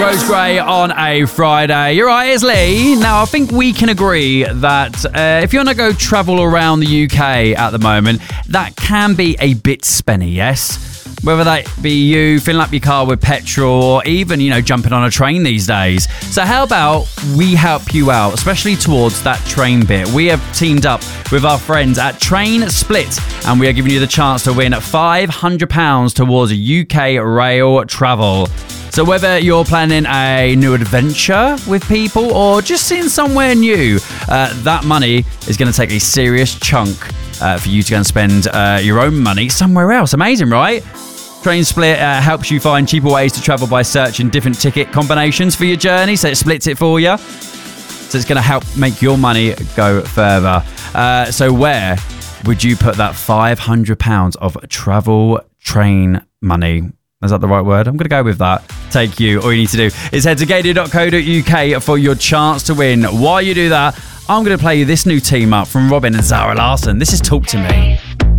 Rose Gray on a Friday. You're right, it's Lee. Now, I think we can agree that if you want to go travel around the UK at the moment, that can be a bit spenny, yes? Whether that be you filling up your car with petrol or even, jumping on a train these days. So how about we help you out, especially towards that train bit? We have teamed up with our friends at Train Split and we are giving you the chance to win £500 towards UK rail travel. So whether you're planning a new adventure with people or just seeing somewhere new, that money is going to take a serious chunk for you to go and spend your own money somewhere else. Amazing, right? Train Split helps you find cheaper ways to travel by searching different ticket combinations for your journey, so it splits it for you. So it's going to help make your money go further. So where would you put that £500 of travel train money? Is that the right word? I'm going to go with that. Take you. All you need to do is head to gaydoo.co.uk for your chance to win. While you do that, I'm going to play you this new team up from Robin and Zara Larsson. This is Talk to Me.